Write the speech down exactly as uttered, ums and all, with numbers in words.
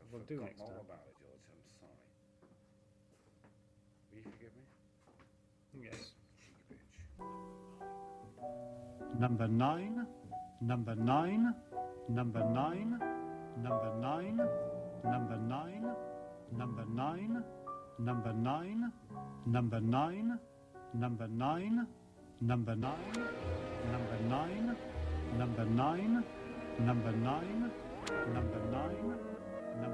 we'll do forgot next all time. about it, George. I'm sorry. Will you forgive me? Yes. Cheeky bitch. Number nine, number nine, number nine, number nine, number nine, number nine, number nine, number nine, number nine, number nine, number nine, number nine, number nine, number nine.